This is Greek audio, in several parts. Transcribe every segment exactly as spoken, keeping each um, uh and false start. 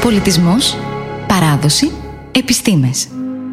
Πολιτισμός, παράδοση, επιστήμες.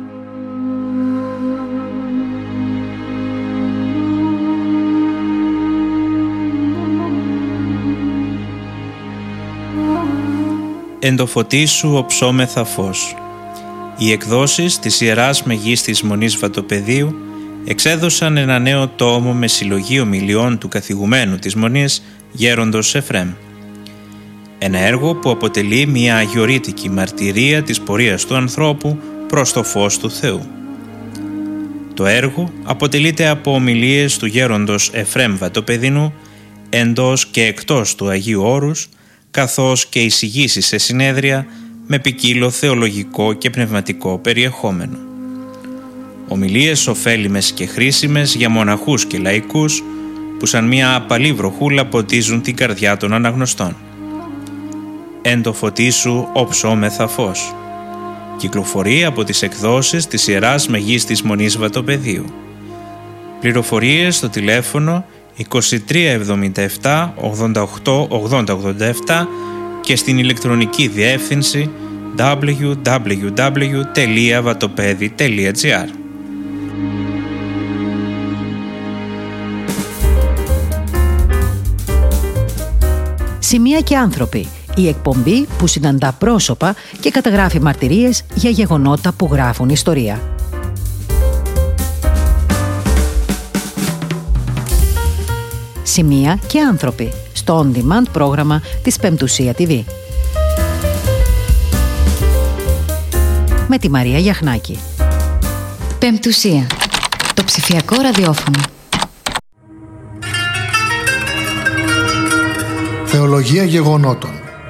Εν το φωτί σου οψόμεθα φως. Οι εκδόσεις της Ιεράς Μεγίστης Μονής Βατοπεδίου εξέδωσαν ένα νέο τόμο με συλλογή ομιλιών του καθηγουμένου της Μονής, Γέροντος Εφραίμ. Ένα έργο που αποτελεί μια αγιορείτικη μαρτυρία της πορείας του ανθρώπου προς το φως του Θεού. Το έργο αποτελείται από ομιλίες του Γέροντος Εφραίμ Βατοπεδινού εντός και εκτός του Αγίου Όρους, καθώς και εισηγήσεις σε συνέδρια με ποικίλο θεολογικό και πνευματικό περιεχόμενο. Ομιλίες ωφέλιμες και χρήσιμες για μοναχούς και λαϊκούς που σαν μια απαλή βροχούλα ποτίζουν την καρδιά των αναγνωστών. Εν το φωτί σου οψόμεθα φως. Κυκλοφορεί από τις εκδόσεις της Ιεράς Μεγίστης Μονής Βατοπεδίου. Πληροφορίες στο τηλέφωνο είκοσι τρία εβδομήντα επτά ογδόντα οκτώ ογδόντα ογδόντα επτά και στην ηλεκτρονική διεύθυνση double-u double-u double-u τελεία vatopedi τελεία gr. Σημεία και άνθρωποι. Η εκπομπή που συναντά πρόσωπα και καταγράφει μαρτυρίες για γεγονότα που γράφουν ιστορία. Σημεία και άνθρωποι στο On Demand πρόγραμμα της Πεμπτουσία τι βι. Με τη Μαρία Γιαχνάκη. Πεμπτουσία. Το ψηφιακό ραδιόφωνο. Θεολογία γεγονότων.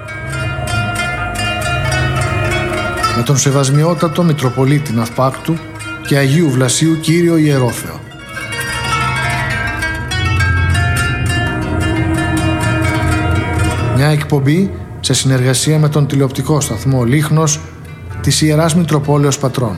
Με τον Σεβασμιότατο Μητροπολίτη Ναυπάκτου και Αγίου Βλασίου Κύριο Ιερόθεο. Μια εκπομπή σε συνεργασία με τον τηλεοπτικό σταθμό Λίχνος της Ιεράς Μητροπόλεως Πατρών.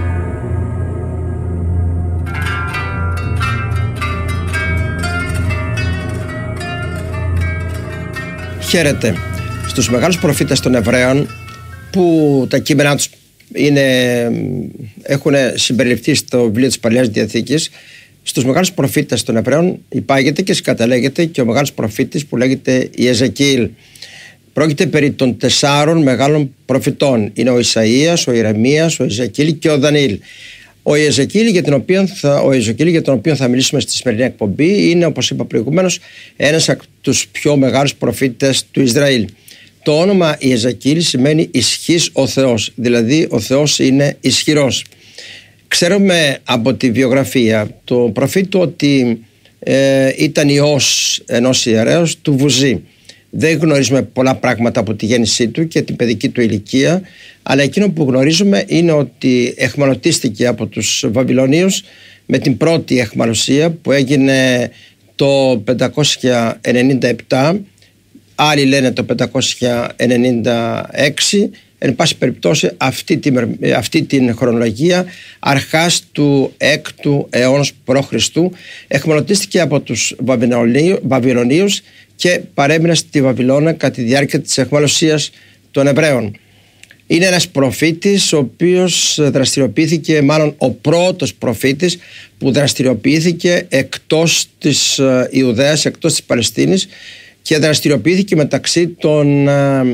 Χαίρετε. Στους μεγάλους προφήτες των Εβραίων, που τα κείμενά τους είναι, έχουν συμπεριληφθεί στο βιβλίο της Παλαιάς Διαθήκης, στους μεγάλους προφήτες των Εβραίων υπάγεται και συγκαταλέγεται και ο μεγάλος προφήτης που λέγεται Ιεζεκίηλ. Πρόκειται περί των τεσσάρων μεγάλων προφητών. Είναι ο Ισαΐας, ο Ιερεμίας, ο Ιεζεκίηλ και ο Δανιήλ. Ο Ιεζεκίηλ για, για τον οποίο θα μιλήσουμε στη σημερινή εκπομπή είναι, όπως είπα προηγουμένως, ένας από τους πιο μεγάλους προφήτες του Ισραήλ. Το όνομα Ιεζεκίηλ σημαίνει ισχύς ο Θεός, δηλαδή ο Θεός είναι ισχυρός. Ξέρουμε από τη βιογραφία του προφήτου ότι ε, ήταν ιός ενός ιερέως του Βουζή. Δεν γνωρίζουμε πολλά πράγματα από τη γέννησή του και την παιδική του ηλικία, αλλά εκείνο που γνωρίζουμε είναι ότι εχμαλωτίστηκε από τους Βαβυλωνίους με την πρώτη εχμαλωσία που έγινε το πεντακόσια ενενήντα επτά, άλλοι λένε το πεντακόσια ενενήντα έξι. Εν πάση περιπτώσει αυτή την, αυτή την χρονολογία αρχάς του έκτου αιώνος π.Χ. εχμαλωτίστηκε από τους Βαβυλωνίους και παρέμεινε στη Βαβυλώνα κατά τη διάρκεια της εχμαλωσίας των Εβραίων. Είναι ένας προφήτης ο οποίος δραστηριοποιήθηκε, μάλλον ο πρώτος προφήτης που δραστηριοποιήθηκε εκτός της Ιουδαίας, εκτός της Παλαιστίνης, και δραστηριοποιήθηκε μεταξύ των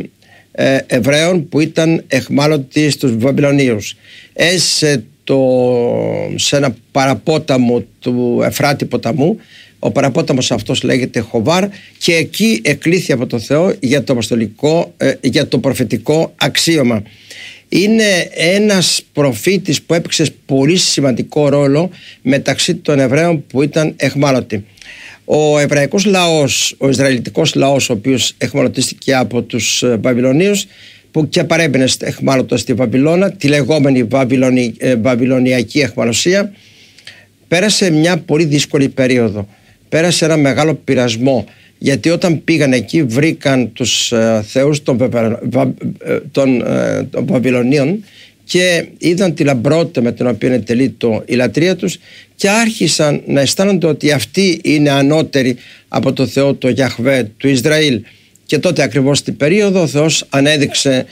Εβραίων που ήταν εχμάλωτοι στους Βαβυλωνίους. Έζησε το, σε ένα παραπόταμο του Εφράτη ποταμού. Ο παραπόταμος αυτός λέγεται Χοβάρ και εκεί εκλήθη από τον Θεό για το αποστολικό, για το προφητικό αξίωμα. Είναι ένας προφήτης που έπαιξε πολύ σημαντικό ρόλο μεταξύ των Εβραίων που ήταν εχμάλωτοι. Ο εβραϊκός λαός, ο Ισραηλιτικός λαός, ο οποίος εχμαλωτίστηκε από τους Βαβυλωνίους, που και παρέμεινε εχμάλωτος στη Βαβυλώνα, τη λεγόμενη Βαβυλωνι, ε, Βαβυλωνιακή εχμαλωσία, πέρασε μια πολύ δύσκολη περίοδο. Πέρασε ένα μεγάλο πειρασμό, γιατί όταν πήγαν εκεί βρήκαν τους ε, θεούς των, βε, βα, των, ε, των Βαβυλωνίων και είδαν τη λαμπρότητα με την οποία τελείτο η λατρεία τους και άρχισαν να αισθάνονται ότι αυτοί είναι ανώτεροι από το Θεό, το Γιαχβέ του Ισραήλ. Και τότε ακριβώς στην περίοδο ο Θεός ανέδειξε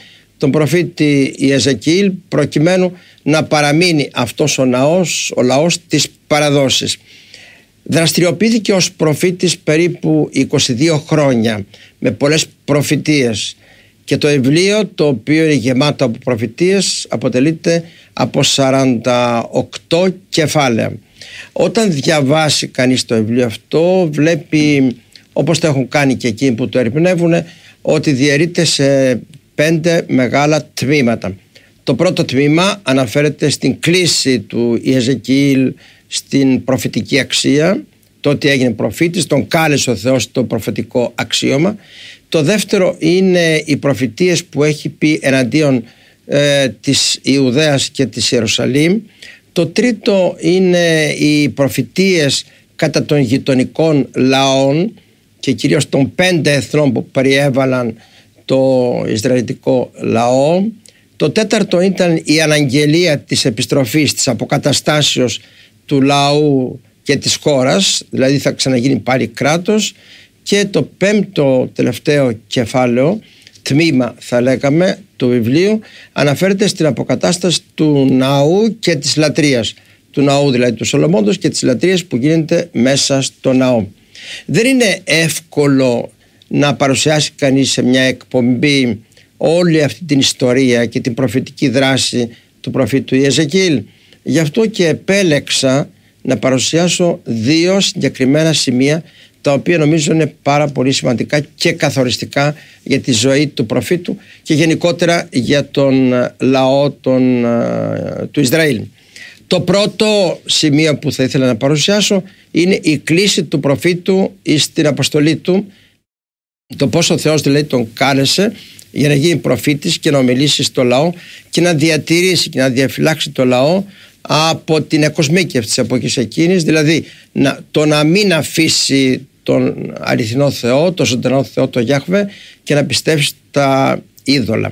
τον προφήτη Ιεζεκιήλ, προκειμένου να παραμείνει αυτός ο ναός, ο λαός της παραδόσης. Δραστηριοποιήθηκε ως προφήτης περίπου είκοσι δύο χρόνια με πολλές προφητείες, και το βιβλίο, το οποίο είναι γεμάτο από προφητείες, αποτελείται από σαράντα οκτώ κεφάλαια. Όταν διαβάσει κανείς το βιβλίο αυτό, βλέπει, όπως το έχουν κάνει και εκείνοι που το ερμηνεύουν, ότι διαιρείται σε πέντε μεγάλα τμήματα. Το πρώτο τμήμα αναφέρεται στην κλίση του Ιεζεκιήλ στην προφητική αξία, το ότι έγινε προφήτης, τον κάλεσε ο Θεός στο προφητικό αξίωμα. Το δεύτερο είναι οι προφητείες που έχει πει εναντίον ε, της Ιουδαίας και της Ιερουσαλήμ. Το τρίτο είναι οι προφητείες κατά των γειτονικών λαών και κυρίως των πέντε εθνών που περιέβαλαν το Ισραηλιτικό λαό. Το τέταρτο ήταν η αναγγελία της επιστροφής, της αποκαταστάσεως του λαού και της χώρας, δηλαδή θα ξαναγίνει πάλι κράτος. Και το πέμπτο τελευταίο κεφάλαιο, τμήμα θα λέγαμε, του βιβλίου, αναφέρεται στην αποκατάσταση του ναού και της λατρείας, του ναού δηλαδή του Σολομώντος και της λατρείας που γίνεται μέσα στο ναό. Δεν είναι εύκολο να παρουσιάσει κανείς σε μια εκπομπή όλη αυτή την ιστορία και την προφητική δράση του προφήτου Ιεζεκιήλ. Γι' αυτό και επέλεξα να παρουσιάσω δύο συγκεκριμένα σημεία, τα οποία νομίζω είναι πάρα πολύ σημαντικά και καθοριστικά για τη ζωή του προφήτου και γενικότερα για τον λαό τον, του Ισραήλ. Το πρώτο σημείο που θα ήθελα να παρουσιάσω είναι η κλίση του προφήτου στην αποστολή του, το πώς ο Θεός δηλαδή τον κάλεσε για να γίνει προφήτης και να ομιλήσει στο λαό και να διατηρήσει και να διαφυλάξει το λαό από την εκοσμίκευση της εποχής εκείνης, δηλαδή να, το να μην αφήσει τον αληθινό Θεό, τον ζωντανό Θεό, τον Γιάχβε, και να πιστεύει στα είδωλα.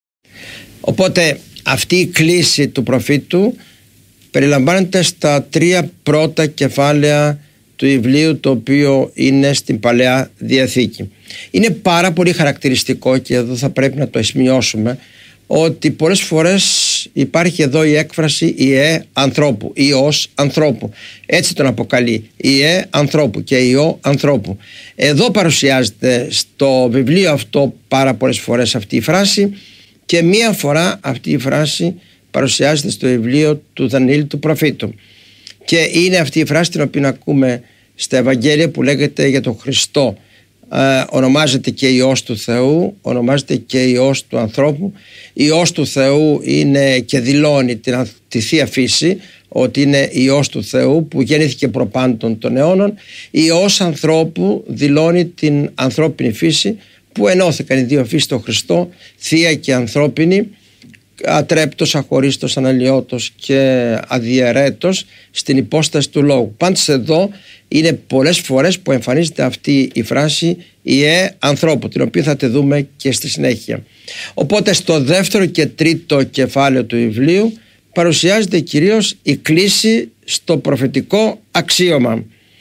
Οπότε αυτή η κλίση του προφήτου περιλαμβάνεται στα τρία πρώτα κεφάλαια του βιβλίου, το οποίο είναι στην Παλαιά Διαθήκη. Είναι πάρα πολύ χαρακτηριστικό, και εδώ θα πρέπει να το σημειώσουμε, ότι πολλές φορές υπάρχει εδώ η έκφραση Ιε ανθρώπου, Υιός ανθρώπου. Έτσι τον αποκαλεί, Ιε ανθρώπου και Υιό ανθρώπου. Εδώ παρουσιάζεται στο βιβλίο αυτό πάρα πολλές φορές αυτή η φράση, και μία φορά αυτή η φράση παρουσιάζεται στο βιβλίο του Δανιήλ του προφήτου. Και είναι αυτή η φράση την οποία ακούμε στα Ευαγγέλια που λέγεται για τον Χριστό. Ε, ονομάζεται και Υιός του Θεού, ονομάζεται και Υιός του ανθρώπου. Υιός του Θεού είναι και δηλώνει την, τη Θεία Φύση, ότι είναι Υιός του Θεού που γεννήθηκε προπάντων των αιώνων. Υιός ανθρώπου δηλώνει την ανθρώπινη φύση που ενώθηκαν οι δύο φύσεις στο Χριστό, Θεία και ανθρώπινη, ατρέπτος, αχωρίστος, αναλυότος και αδιαιρέτος στην υπόσταση του λόγου. Πάντως εδώ είναι πολλές φορές που εμφανίζεται αυτή η φράση Ιε ανθρώπου, την οποία θα τη δούμε και στη συνέχεια. Οπότε στο δεύτερο και τρίτο κεφάλαιο του βιβλίου παρουσιάζεται κυρίως η κλίση στο προφητικό αξίωμα.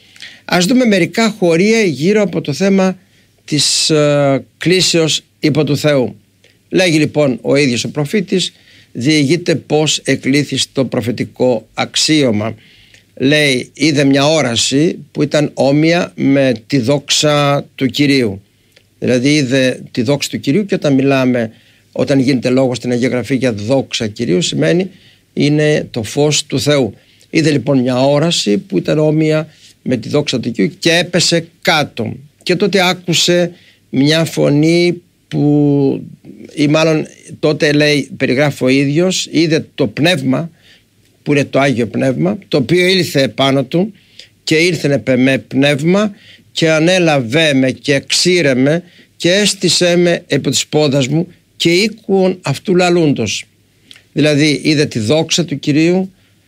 Ας δούμε μερικά χωρία γύρω από το θέμα της ε, κλίσεως υπό του Θεού. Λέγει λοιπόν ο ίδιος ο προφήτης, διηγείται πως εκλήθη στο προφητικό αξίωμα. Λέει, είδε μια όραση που ήταν όμοια με τη δόξα του Κυρίου. Δηλαδή είδε τη δόξα του Κυρίου, και όταν μιλάμε, όταν γίνεται λόγος στην Αγία Γραφή για δόξα Κυρίου, σημαίνει είναι το φως του Θεού. Είδε λοιπόν μια όραση που ήταν όμοια με τη δόξα του Κυρίου και έπεσε κάτω. Και τότε άκουσε μια φωνή που, ή μάλλον τότε λέει, περιγράφει ο ίδιος, είδε το πνεύμα που είναι το Άγιο Πνεύμα, το οποίο ήλθε επάνω του και ήρθε με πνεύμα και ανέλαβε με και εξήρεμε και έστησε με επί της πόδας μου και οίκουον αυτού λαλούντος. Δηλαδή είδε τη δόξα του Κυρίου.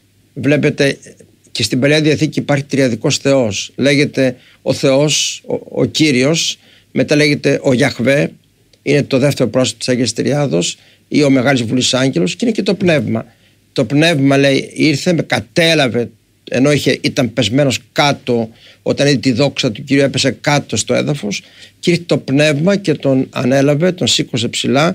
Βλέπετε και στην Παλαιά Διαθήκη υπάρχει τριαδικός Θεός. Λέγεται ο Θεός, ο, ο Κύριος, μετά λέγεται ο Γιαχβέ, είναι το δεύτερο πρόσωπο της Αγίας Τριάδος, ή ο Μεγάλης Βουλής Άγγελος, και είναι και το πνεύμα. Το πνεύμα, λέει, ήρθε, με κατέλαβε, ενώ είχε, ήταν πεσμένος κάτω, όταν είδε τη δόξα του Κυρίου έπεσε κάτω στο έδαφος, και ήρθε το πνεύμα και τον ανέλαβε, τον σήκωσε ψηλά,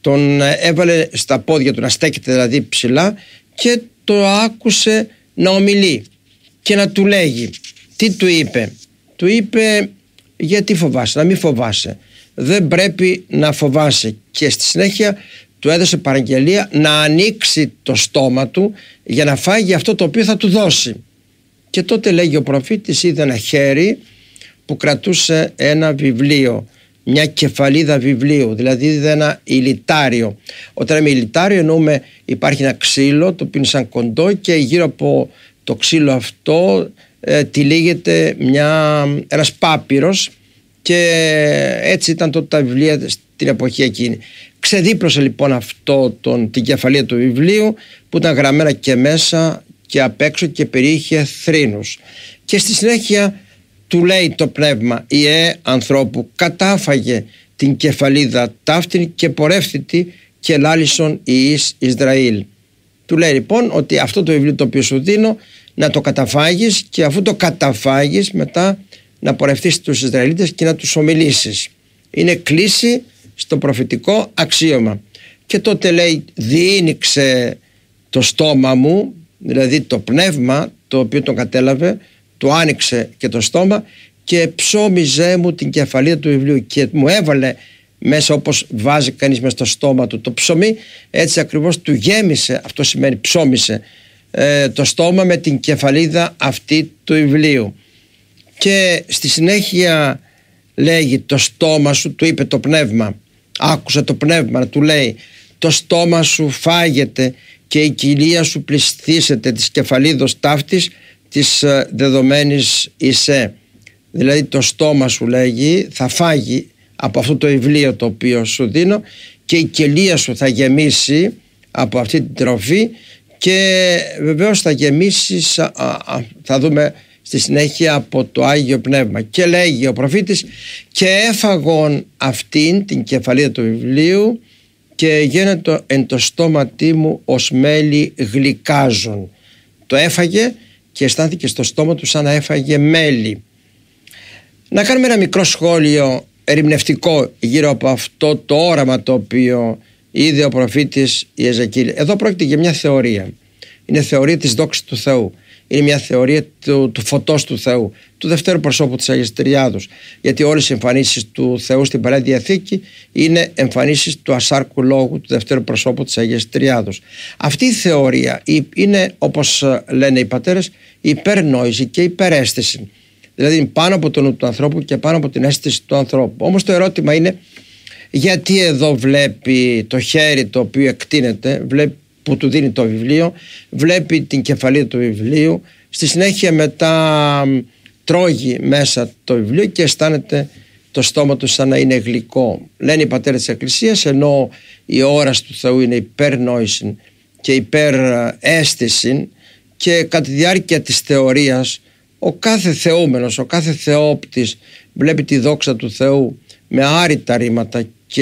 τον έβαλε στα πόδια του, να στέκεται δηλαδή ψηλά, και το άκουσε να ομιλεί και να του λέγει. Τι του είπε? Του είπε, γιατί φοβάσαι, να μην φοβάσαι, δεν πρέπει να φοβάσαι, και στη συνέχεια του έδωσε παραγγελία να ανοίξει το στόμα του για να φάγει αυτό το οποίο θα του δώσει. Και τότε, λέγει ο προφήτης, είδε ένα χέρι που κρατούσε ένα βιβλίο, μια κεφαλίδα βιβλίου, δηλαδή είδε ένα ηλιτάριο. Όταν λέμε ηλιτάριο εννοούμε υπάρχει ένα ξύλο το οποίο είναι σαν κοντό και γύρω από το ξύλο αυτό ε, τυλίγεται μια, ένας πάπυρος, και έτσι ήταν τότε τα βιβλία στην εποχή εκείνη. Ξεδίπλωσε λοιπόν αυτό τον, την κεφαλίδα του βιβλίου που ήταν γραμμένα και μέσα και απ' έξω και περιείχε θρήνους, και στη συνέχεια του λέει το πνεύμα, «Ιε ανθρώπου, κατάφαγε την κεφαλίδα ταύτην και πορεύθητη και λάλησον εις Ισραήλ». Του λέει λοιπόν ότι αυτό το βιβλίο το οποίο σου δίνω να το καταφάγεις, και αφού το καταφάγεις μετά να πορευτείς τους Ισραηλίτες και να τους ομιλήσεις. Είναι κλίση στο προφητικό αξίωμα. Και τότε λέει, διήνυξε το στόμα μου, δηλαδή το πνεύμα το οποίο τον κατέλαβε, του άνοιξε και το στόμα και ψώμιζε μου την κεφαλίδα του βιβλίου και μου έβαλε μέσα, όπως βάζει κανείς μέσα στο στόμα του το ψωμί, έτσι ακριβώς του γέμισε, αυτό σημαίνει ψώμισε, ε, το στόμα με την κεφαλίδα αυτή του βιβλίου. Και στη συνέχεια λέγει, το στόμα σου, του είπε το πνεύμα, άκουσε το πνεύμα, του λέει, το στόμα σου φάγεται και η κοιλία σου πληστήσεται της κεφαλίδος ταύτης της δεδομένης Ισέ. Δηλαδή το στόμα σου, λέγει, θα φάγει από αυτό το βιβλίο το οποίο σου δίνω, και η κοιλία σου θα γεμίσει από αυτή την τροφή, και βεβαίως θα γεμίσεις, θα δούμε στη συνέχεια, από το Άγιο Πνεύμα. Και λέγει ο προφήτης, και έφαγον αυτήν την κεφαλίδα του βιβλίου και γίνεται εν το στόματί μου ως μέλι γλυκάζον. Το έφαγε και αισθάνθηκε στο στόμα του σαν να έφαγε μέλι. Να κάνουμε ένα μικρό σχόλιο ερημνευτικό γύρω από αυτό το όραμα το οποίο είδε ο προφήτης Ιεζεκίελ. Εδώ πρόκειται για μια θεωρία. Είναι θεωρία της δόξης του Θεού. Είναι μια θεωρία του, του φωτός του Θεού, του δευτέρου προσώπου της Αγίας Τριάδος. Γιατί όλες οι εμφανίσεις του Θεού στην Παλαιά Διαθήκη είναι εμφανίσεις του ασάρκου λόγου του δευτέρου προσώπου της Αγίας Τριάδος. Αυτή η θεωρία είναι, όπως λένε οι πατέρες, υπερνόηση και υπεραίσθηση. Δηλαδή είναι πάνω από τον νου του ανθρώπου και πάνω από την αίσθηση του ανθρώπου. Όμως το ερώτημα είναι, γιατί εδώ βλέπει το χέρι το οποίο εκτείνεται, βλέπει που του δίνει το βιβλίο, βλέπει την κεφαλίδα του βιβλίου, στη συνέχεια μετά τρώγει μέσα το βιβλίο και αισθάνεται το στόμα του σαν να είναι γλυκό. Λένε οι πατέρες της Εκκλησίας, ενώ η όραση του Θεού είναι υπερνόηση και υπεραίσθηση, και κατά τη διάρκεια της θεωρίας ο κάθε θεούμενος, ο κάθε θεόπτης βλέπει τη δόξα του Θεού με άρρητα ρήματα,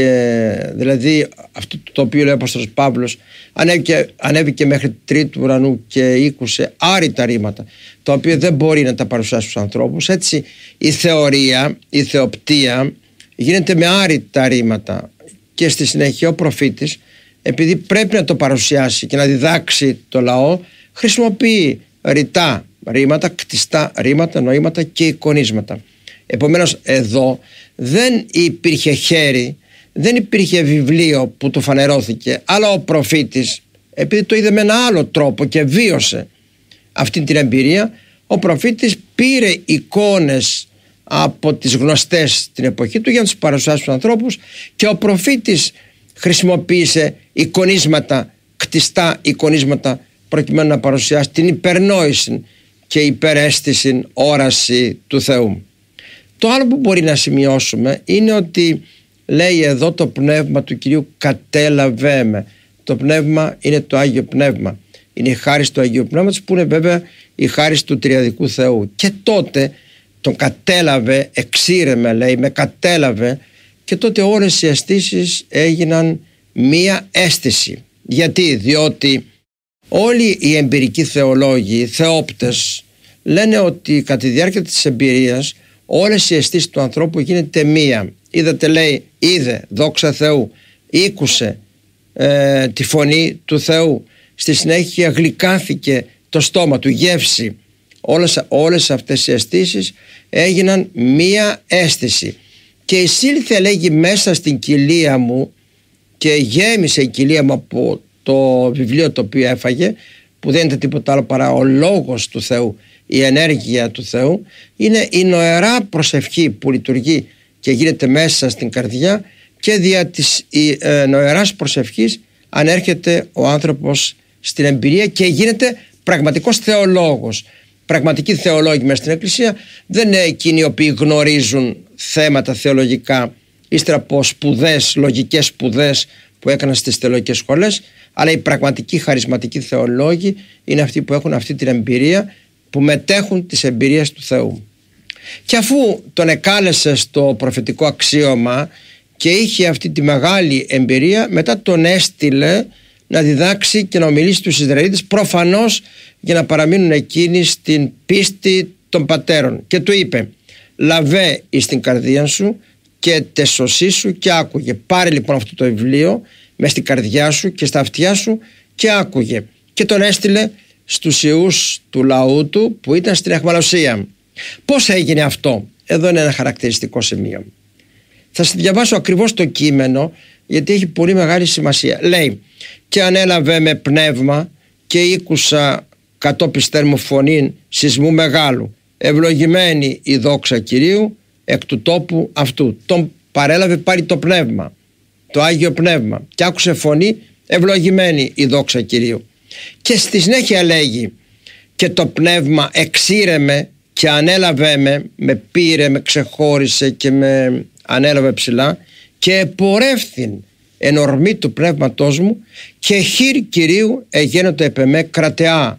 και δηλαδή αυτό το οποίο λέει ο Απόστολος Παύλος, ανέβηκε, ανέβηκε μέχρι τρίτου ουρανού και ήκουσε άρρητα ρήματα, τα οποία δεν μπορεί να τα παρουσιάσει στους ανθρώπους. Έτσι η θεωρία, η θεοπτία γίνεται με άρρητα ρήματα, και στη συνέχεια ο προφήτης, επειδή πρέπει να το παρουσιάσει και να διδάξει το λαό, χρησιμοποιεί ρητά ρήματα, κτιστά ρήματα, νοήματα και εικονίσματα. Επομένως εδώ δεν υπήρχε χέρι, δεν υπήρχε βιβλίο που του φανερώθηκε, αλλά ο προφήτης, επειδή το είδε με ένα άλλο τρόπο και βίωσε αυτή την εμπειρία, ο προφήτης πήρε εικόνες από τις γνωστές στην εποχή του για να τους παρουσιάσει στους ανθρώπους, και ο προφήτης χρησιμοποίησε εικονίσματα, κτιστά εικονίσματα, προκειμένου να παρουσιάσει την υπερνόηση και υπεραίσθηση όραση του Θεού. Το άλλο που μπορεί να σημειώσουμε είναι ότι λέει εδώ το πνεύμα του Κυρίου κατέλαβε με. Το πνεύμα είναι το Άγιο Πνεύμα. Είναι η χάρις του Αγίου Πνεύματος, που είναι βέβαια η χάρις του Τριαδικού Θεού. Και τότε τον κατέλαβε, εξήρεμε λέει, με κατέλαβε, και τότε όλες οι αισθήσεις έγιναν μία αίσθηση. Γιατί? Διότι όλοι οι εμπειρικοί θεολόγοι, οι θεόπτες, λένε ότι κατά τη διάρκεια της εμπειρίας όλες οι αισθήσεις του ανθρώπου γίνεται μία. Είδατε, λέει, είδε, δόξα Θεού, ήκουσε, ε, τη φωνή του Θεού. Στη συνέχεια γλυκάθηκε το στόμα του, γεύση. Όλες, όλες αυτές οι αισθήσεις έγιναν μία αίσθηση. Και εισήλθε, λέγει, μέσα στην κοιλία μου και γέμισε η κοιλία μου από το βιβλίο το οποίο έφαγε, που δεν είναι τίποτα άλλο παρά ο λόγος του Θεού, η ενέργεια του Θεού. Είναι η νοερά προσευχή που λειτουργεί και γίνεται μέσα στην καρδιά, και δια της ε, νοεράς προσευχής ανέρχεται ο άνθρωπος στην εμπειρία και γίνεται πραγματικός θεολόγος. Πραγματικοί θεολόγοι μέσα στην Εκκλησία δεν είναι εκείνοι οι οποίοι γνωρίζουν θέματα θεολογικά ύστερα από σπουδές, λογικές σπουδές που έκαναν στις θεολογικές σχολές, αλλά οι πραγματικοί χαρισματικοί θεολόγοι είναι αυτοί που έχουν αυτή την εμπειρία, που μετέχουν τις εμπειρίες του Θεού. Και αφού τον εκάλεσε στο προφητικό αξίωμα και είχε αυτή τη μεγάλη εμπειρία, μετά τον έστειλε να διδάξει και να ομιλήσει στους Ισραηλίτες, προφανώς για να παραμείνουν εκείνοι στην πίστη των πατέρων. Και του είπε: λαβέ εις την καρδία σου και τεσοσίσου και άκουγε. Πάρε λοιπόν αυτό το βιβλίο μες στην καρδιά σου και στα αυτιά σου και άκουγε. Και τον έστειλε στους ιούς του λαού του που ήταν στην αιχμαλωσία. Πώς έγινε αυτό? Εδώ είναι ένα χαρακτηριστικό σημείο. Θα σας διαβάσω ακριβώς το κείμενο, γιατί έχει πολύ μεγάλη σημασία. Λέει: και ανέλαβε με πνεύμα και ήκουσα κατόπιστερ μου φωνήν σεισμού μεγάλου, ευλογημένη η δόξα Κυρίου εκ του τόπου αυτού. Τον παρέλαβε πάλι το πνεύμα, το Άγιο Πνεύμα, και άκουσε φωνή, ευλογημένη η δόξα Κυρίου. Και στη συνέχεια λέγει: και το πνεύμα εξήρεμε και ανέλαβε με, με πήρε, με ξεχώρισε και με ανέλαβε ψηλά, και επορεύθην εν ορμή του πνεύματός μου, και χείρ Κυρίου εγένετο επ' εμέ κρατεά.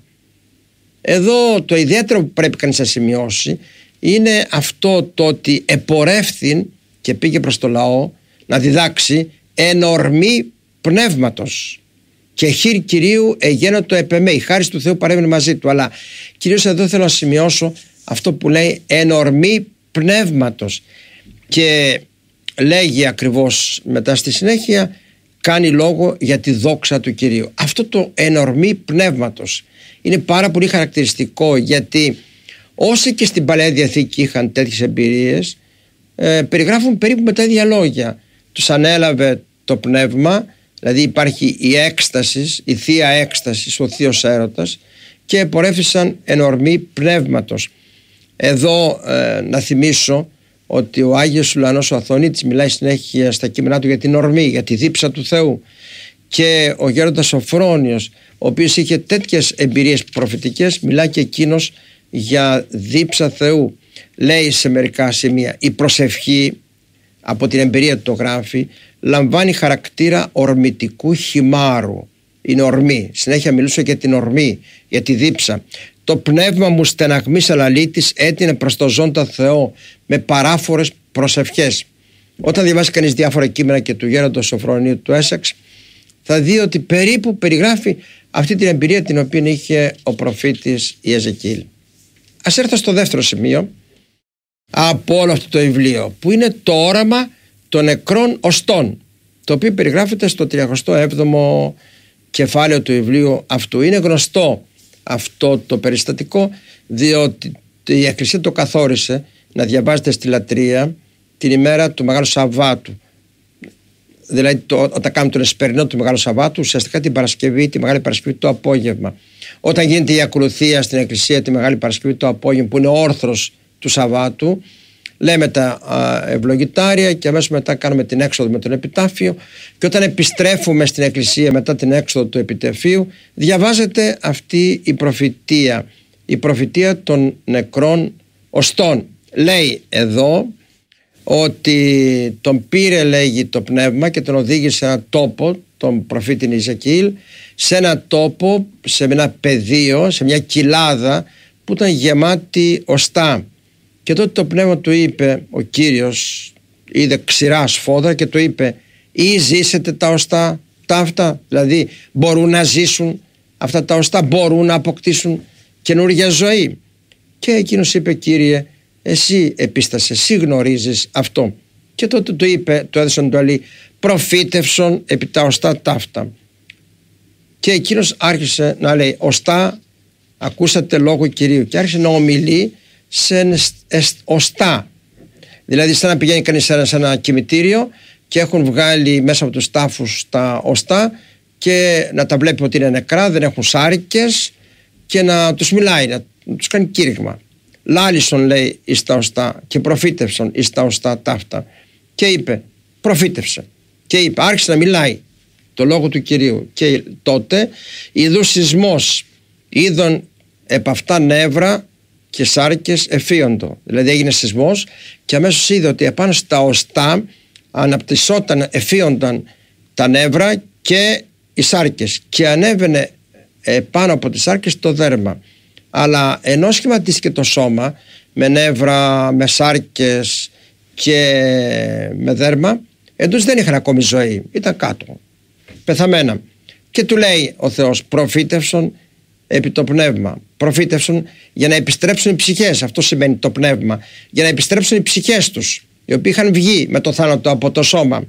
Εδώ το ιδιαίτερο που πρέπει κανείς να σημειώσει είναι αυτό, το ότι επορεύθην και πήγε προς το λαό να διδάξει εν ορμή πνεύματος. Και χείρ Κυρίου εγένετο επ' εμέ. Η χάρις του Θεού παρέμεινε μαζί του. Αλλά κυρίως εδώ θέλω να σημειώσω αυτό που λέει εν ορμή πνεύματος. Και λέγει ακριβώς μετά στη συνέχεια, κάνει λόγο για τη δόξα του Κυρίου. Αυτό το εν ορμή πνεύματος είναι πάρα πολύ χαρακτηριστικό, γιατί όσοι και στην Παλαιά Διαθήκη είχαν τέτοιες εμπειρίες, ε, περιγράφουν περίπου με τα ίδια λόγια. Τους ανέλαβε το πνεύμα, δηλαδή υπάρχει η έκσταση, η θεία έκσταση, ο θείος έρωτας, και πορεύησαν εν ορμή πνεύματος. Εδώ ε, να θυμίσω ότι ο Άγιος Ουλανός ο Αθωνίτης μιλάει συνέχεια στα κείμενά του για την ορμή, για τη δίψα του Θεού. Και ο γέροντας Σοφρόνιος, ο οποίος είχε τέτοιες εμπειρίες προφητικές, μιλάει και εκείνος για δίψα Θεού. Λέει σε μερικά σημεία: η προσευχή, από την εμπειρία του το γράφει, λαμβάνει χαρακτήρα ορμητικού χυμάρου. Είναι ορμή. Συνέχεια μιλούσε για την ορμή, για τη δίψα. Το πνεύμα μου στεναγμής αλαλήτης έτεινε προς το ζώντα Θεό με παράφορες προσευχές. Όταν διαβάσει κανείς διάφορα κείμενα και του γέροντος Σοφρονίου του Έσεξ, θα δει ότι περίπου περιγράφει αυτή την εμπειρία την οποία είχε ο προφήτης Ιεζεκίηλ. Ας έρθω στο δεύτερο σημείο από όλο αυτό το βιβλίο, που είναι το όραμα των νεκρών οστών, το οποίο περιγράφεται στο τριαντά έβδομο κεφάλαιο του βιβλίου αυτού. Είναι γνωστό αυτό το περιστατικό, διότι η Εκκλησία το καθόρισε να διαβάζεται στη λατρεία την ημέρα του Μεγάλου Σαββάτου. Δηλαδή το, όταν κάνουμε τον εσπερινό του Μεγάλου Σαββάτου, ουσιαστικά την Παρασκευή, τη Μεγάλη Παρασκευή το απόγευμα. Όταν γίνεται η ακολουθία στην Εκκλησία τη Μεγάλη Παρασκευή το απόγευμα, που είναι όρθρος του Σαββάτου, λέμε τα α, ευλογητάρια και αμέσως μετά κάνουμε την έξοδο με τον επιτάφιο, και όταν επιστρέφουμε στην Εκκλησία μετά την έξοδο του επιτεφείου, διαβάζεται αυτή η προφητεία, η προφητεία των νεκρών οστών. Λέει εδώ ότι τον πήρε, λέγει, το πνεύμα και τον οδήγησε σε ένα τόπο, τον προφήτη Ιεζεκίηλ, σε ένα τόπο, σε ένα πεδίο, σε μια κοιλάδα που ήταν γεμάτη οστά. Και τότε το πνεύμα του είπε, ο Κύριος είδε ξηρά σφόδρα και του είπε: ή ζήσετε τα οστά τα αυτά, δηλαδή μπορούν να ζήσουν αυτά τα οστά, μπορούν να αποκτήσουν καινούργια ζωή? Και εκείνος είπε: Κύριε, εσύ επίστασες, εσύ γνωρίζεις αυτό. Και τότε του είπε, του έδωσαν το αλή, προφήτευσον επί τα οστά ταύτα. Και εκείνος άρχισε να λέει, οστά, ακούσατε λόγο Κυρίου, και άρχισε να ομιλεί σε οστά. Δηλαδή σαν να πηγαίνει κανείς σε ένα κημητήριο και έχουν βγάλει μέσα από τους τάφους τα οστά και να τα βλέπει ότι είναι νεκρά, δεν έχουν σάρικες, και να τους μιλάει, να τους κάνει κήρυγμα. Λάλησον, λέει, εις τα οστά και προφήτευσον εις τα οστά ταύτα. Και είπε, προφήτευσε. Και είπε, άρχισε να μιλάει το λόγο του Κυρίου. Και τότε ειδού σεισμός, είδον επ' αυτά νεύρα και σάρκες εφίοντο. Δηλαδή έγινε σεισμός και αμέσως είδε ότι επάνω στα οστά αναπτυσσόταν, εφίονταν τα νεύρα και οι σάρκες, και ανέβαινε πάνω από τις σάρκες το δέρμα. Αλλά ενώ σχηματίστηκε το σώμα με νεύρα, με σάρκες και με δέρμα, εντός δεν είχαν ακόμη ζωή, ήταν κάτω, πεθαμένα. Και του λέει ο Θεός, προφήτευσον επί το πνεύμα. Προφήτευσον για να επιστρέψουν οι ψυχές, αυτό σημαίνει το πνεύμα, για να επιστρέψουν οι ψυχές τους, οι οποίοι είχαν βγει με το θάνατο από το σώμα.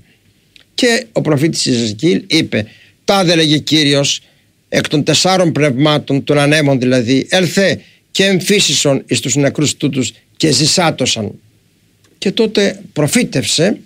Και ο προφήτης Ιεζεκίηλ είπε, τάδε λέγε Κύριος, εκ των τεσσάρων πνευμάτων των ανέμων δηλαδή, έλθε και εμφύσισον εις τους νεκρούς τούτους και ζησάτωσαν. Και τότε προφήτευσε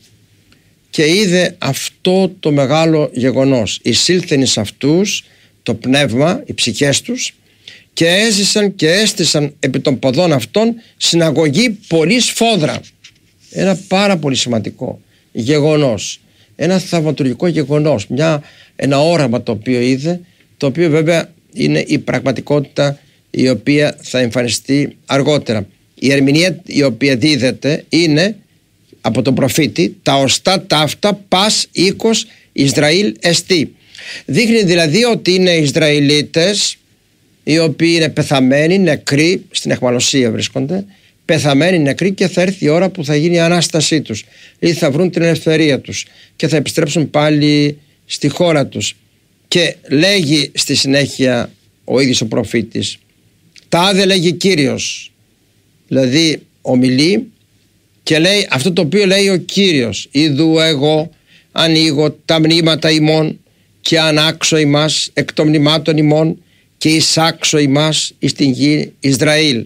και είδε αυτό το μεγάλο γεγονός. Εισήλθεν εις αυτούς το πνεύμα, οι ψυχές τους, και έζησαν και έστησαν επί των ποδών αυτών συναγωγή πολύ σφόδρα. Ένα πάρα πολύ σημαντικό γεγονός, ένα θαυματουργικό γεγονός, μια, ένα όραμα το οποίο είδε, το οποίο βέβαια είναι η πραγματικότητα η οποία θα εμφανιστεί αργότερα. Η ερμηνεία η οποία δίδεται είναι από τον προφήτη, τα οστά ταύτα πας οίκος Ισραήλ εστί. Δείχνει δηλαδή ότι είναι Ισραηλίτες οι οποίοι είναι πεθαμένοι, νεκροί, στην αιχμαλωσία βρίσκονται, πεθαμένοι, νεκροί, και θα έρθει η ώρα που θα γίνει η Ανάστασή τους, ή θα βρουν την ελευθερία τους και θα επιστρέψουν πάλι στη χώρα τους. Και λέγει στη συνέχεια ο ίδιος ο προφήτης, τάδε λέγει Κύριος, δηλαδή ομιλεί και λέει αυτό το οποίο λέει ο Κύριος, ειδού εγώ ανοίγω τα μνήματα ημών και ανάξω ημάς εκ των μνημάτων ημών και εισάξω ημάς εις την γη Ισραήλ.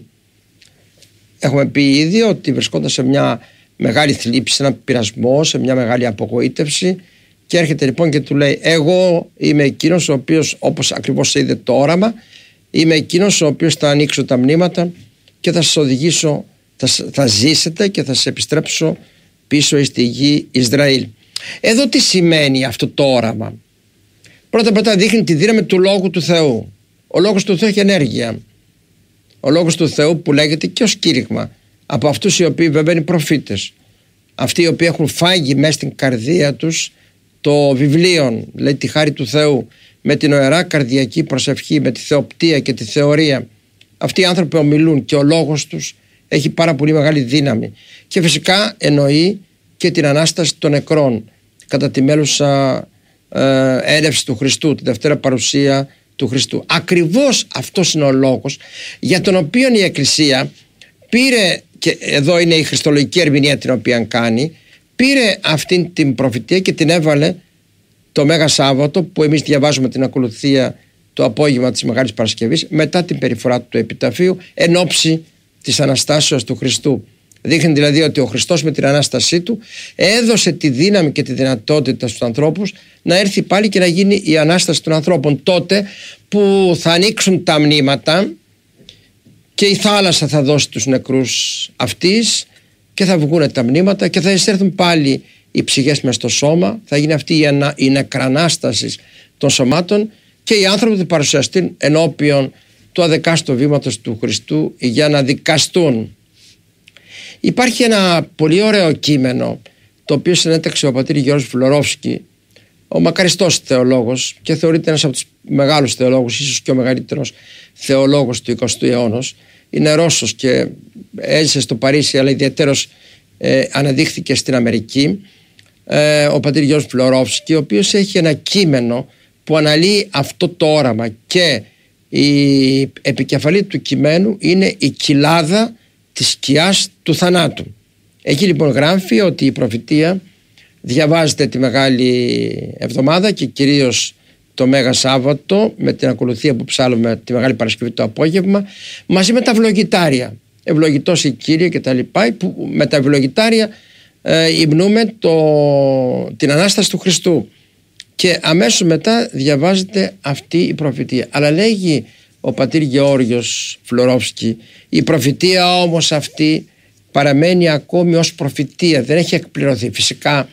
Έχουμε πει ήδη ότι βρισκόταν σε μια μεγάλη θλίψη, σε ένα πειρασμό, σε μια μεγάλη απογοήτευση, και έρχεται λοιπόν και του λέει, εγώ είμαι εκείνος ο οποίος, όπως ακριβώς είδε το όραμα, είμαι εκείνος ο οποίος θα ανοίξω τα μνήματα και θα σας οδηγήσω, θα, θα ζήσετε και θα σας επιστρέψω πίσω στη γη Ισραήλ. Εδώ τι σημαίνει αυτό το όραμα? Πρώτα πρώτα δείχνει τη δύναμη του Λόγου του Θεού. Ο Λόγος του Θεού έχει ενέργεια. Ο Λόγος του Θεού που λέγεται και ως κήρυγμα από αυτούς οι οποίοι βέβαια είναι προφήτες, αυτοί οι οποίοι έχουν φάγει μέσα στην καρδία τους το βιβλίο, λέει τη χάρη του Θεού, με την ωερά καρδιακή προσευχή, με τη θεοπτία και τη θεωρία. Αυτοί οι άνθρωποι ομιλούν και ο λόγος τους έχει πάρα πολύ μεγάλη δύναμη. Και φυσικά εννοεί και την Ανάσταση των νεκρών κατά τη μέλουσα ε, έλευση του Χριστού, τη Δευτέρα παρουσία του Χριστού. Ακριβώς αυτός είναι ο λόγος για τον οποίο η Εκκλησία πήρε, και εδώ είναι η χριστολογική ερμηνεία την οποία κάνει, πήρε αυτήν την προφητεία και την έβαλε το Μέγα Σάββατο, που εμείς διαβάζουμε την ακολουθία το απόγευμα της Μεγάλης Παρασκευής, μετά την περιφορά του Επιταφείου, εν ώψη της Αναστάσεως του Χριστού. Δείχνει δηλαδή ότι ο Χριστός με την Ανάστασή του έδωσε τη δύναμη και τη δυνατότητα στους ανθρώπους να έρθει πάλι και να γίνει η Ανάσταση των ανθρώπων, τότε που θα ανοίξουν τα μνήματα και η θάλασσα θα δώσει τους νεκρούς αυτής και θα βγουν τα μνήματα και θα εισέρθουν πάλι οι ψυχές μες στο σώμα, θα γίνει αυτή η, ανα, η νεκρανάσταση των σωμάτων και οι άνθρωποι θα παρουσιαστούν ενώπιον του αδεκάστου βήματος του Χριστού για να δικαστούν. Υπάρχει ένα πολύ ωραίο κείμενο το οποίο συνέταξε ο πατήρ Γιώργος Φλωρόφσκι, ο μακαριστός θεολόγος και θεωρείται ένας από τους μεγάλους θεολόγους, ίσως και ο μεγαλύτερος θεολόγος του εικοστού αιώνα. Είναι Ρώσος και έζησε στο Παρίσι, αλλά ιδιαίτερος ε, αναδείχθηκε στην Αμερική, ε, ο πατήρ Γιώργος Φλωρόφσκι, ο οποίος έχει ένα κείμενο που αναλύει αυτό το όραμα, και η επικεφαλή του κειμένου είναι η κοιλάδα της σκιάς του θανάτου. Εκεί λοιπόν γράφει ότι η προφητεία διαβάζεται τη Μεγάλη Εβδομάδα και κυρίως το Μέγα Σάββατο, με την ακολουθία που ψάλλουμε τη Μεγάλη Παρασκευή το απόγευμα, μαζί με τα ευλογητάρια. Ευλογητός η Κύριε και τα λοιπά, που με τα ευλογητάρια ε, υμνούμε το, την Ανάσταση του Χριστού. Και αμέσως μετά διαβάζεται αυτή η προφητεία. Αλλά λέγει ο πατήρ Γεώργιος Φλωρόφσκι, η προφητεία όμως αυτή παραμένει ακόμη ως προφητεία, δεν έχει εκπληρωθεί. Φυσικά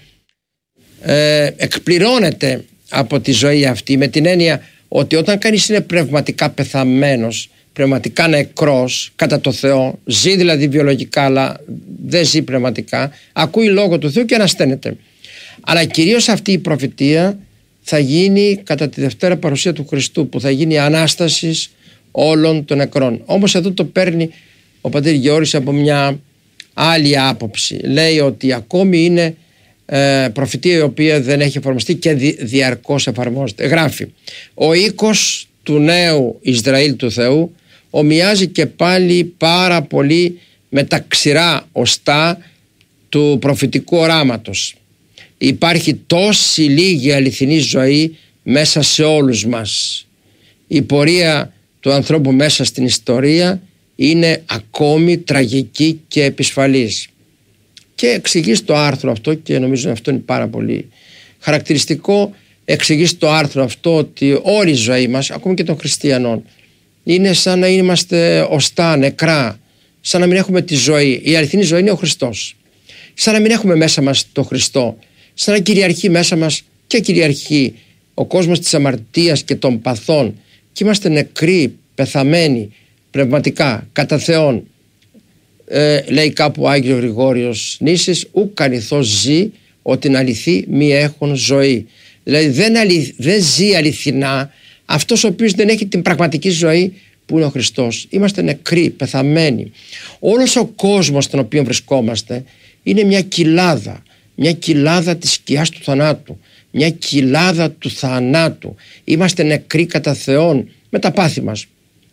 ε, εκπληρώνεται από τη ζωή αυτή, με την έννοια ότι όταν κανείς είναι πνευματικά πεθαμένος, πνευματικά νεκρός κατά το Θεό, ζει δηλαδή βιολογικά αλλά δεν ζει πνευματικά, ακούει λόγο του Θεού και ανασταίνεται. Αλλά κυρίως αυτή η προφητεία θα γίνει κατά τη Δευτέρα παρουσία του Χριστού, που θα γίνει η Ανάσταση όλων των νεκρών. Όμως εδώ το παίρνει ο πατήρ Γεώργης από μια άλλη άποψη. Λέει ότι ακόμη είναι ε, προφητεία η οποία δεν έχει εφαρμοστεί και δι, διαρκώς εφαρμόζεται. Γράφει: ο οίκος του νέου Ισραήλ του Θεού ομοιάζει και πάλι πάρα πολύ με τα ξηρά οστά του προφητικού οράματος. Υπάρχει τόση λίγη αληθινή ζωή μέσα σε όλους μας. Η πορεία του ανθρώπου μέσα στην ιστορία είναι ακόμη τραγική και επισφαλής. Και εξηγεί στο άρθρο αυτό, και νομίζω αυτό είναι πάρα πολύ χαρακτηριστικό, εξηγεί στο άρθρο αυτό ότι όλη η ζωή μας, ακόμη και των χριστιανών, είναι σαν να είμαστε οστά, νεκρά, σαν να μην έχουμε τη ζωή. Η αληθινή ζωή είναι ο Χριστός. Σαν να μην έχουμε μέσα μας το Χριστό, σαν να κυριαρχεί μέσα μας και κυριαρχεί ο κόσμος της αμαρτίας και των παθών, και είμαστε νεκροί, πεθαμένοι πνευματικά κατά Θεόν. Ε, λέει κάπου ο Άγιος Γρηγόριος Νήσης, ου κανηθός ζει ότι την αληθή μη έχουν ζωή. Δηλαδή δεν, αληθ, δεν ζει αληθινά αυτός ο οποίος δεν έχει την πραγματική ζωή που είναι ο Χριστός. Είμαστε νεκροί, πεθαμένοι. Όλος ο κόσμος στον οποίο βρισκόμαστε είναι μια κοιλάδα, μια κοιλάδα της σκιάς του θανάτου, μια κοιλάδα του θανάτου. Είμαστε νεκροί κατά Θεόν με τα πάθη μας,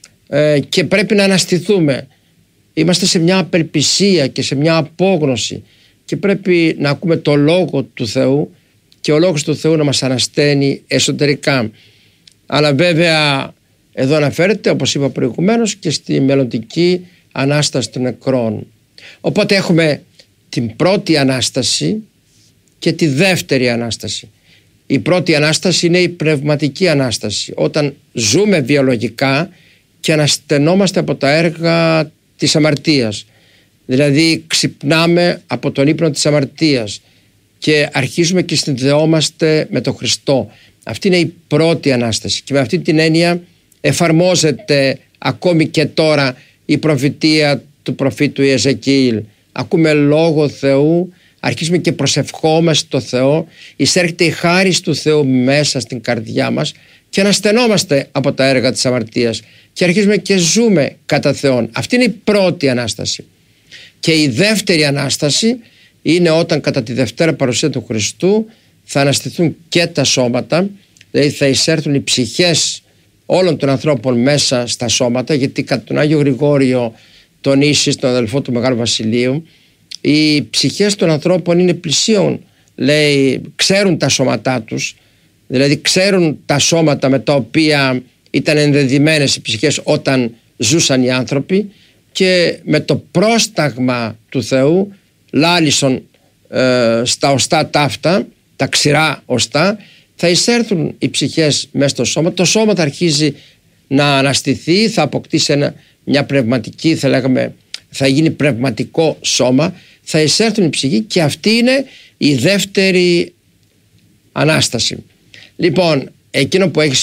ε, και πρέπει να αναστηθούμε. Είμαστε σε μια απελπισία και σε μια απόγνωση και πρέπει να ακούμε το λόγο του Θεού και ο λόγος του Θεού να μας ανασταίνει εσωτερικά. Αλλά βέβαια εδώ αναφέρεται, όπως είπα προηγουμένως, και στη μελλοντική Ανάσταση των νεκρών. Οπότε έχουμε την πρώτη Ανάσταση και τη δεύτερη Ανάσταση. Η πρώτη Ανάσταση είναι η πνευματική Ανάσταση, όταν ζούμε βιολογικά και αναστενόμαστε από τα έργα της αμαρτίας. Δηλαδή ξυπνάμε από τον ύπνο της αμαρτίας και αρχίζουμε και συνδεόμαστε με τον Χριστό. Αυτή είναι η πρώτη Ανάσταση και με αυτή την έννοια εφαρμόζεται ακόμη και τώρα η προφητεία του προφήτου Ιεζεκιήλ. Ακούμε λόγο Θεού, αρχίζουμε και προσευχόμαστε στο Θεό, εισέρχεται η χάρις του Θεού μέσα στην καρδιά μας και αναστενόμαστε από τα έργα της αμαρτίας και αρχίζουμε και ζούμε κατά Θεόν. Αυτή είναι η πρώτη Ανάσταση. Και η δεύτερη Ανάσταση είναι όταν κατά τη Δευτέρα παρουσία του Χριστού θα αναστηθούν και τα σώματα, δηλαδή θα εισέρθουν οι ψυχές όλων των ανθρώπων μέσα στα σώματα, γιατί κατά τον Άγιο Γρηγόριο τον Ίσης, τον αδελφό του Μεγάλου Βασιλείου, οι ψυχές των ανθρώπων είναι πλησίων, λέει, ξέρουν τα σώματά τους, δηλαδή ξέρουν τα σώματα με τα οποία ήταν ενδεδειμένες οι ψυχές όταν ζούσαν οι άνθρωποι, και με το πρόσταγμα του Θεού λάλησον ε, στα οστά ταύτα, τα ξηρά οστά, θα εισέρθουν οι ψυχές μέσα στο σώμα. Το σώμα θα αρχίζει να αναστηθεί, θα αποκτήσει ένα, μια πνευματική, θα λέγαμε, θα γίνει πνευματικό σώμα, θα εισέρθουν οι ψυχοί, και αυτή είναι η δεύτερη Ανάσταση. Λοιπόν, εκείνο που έχει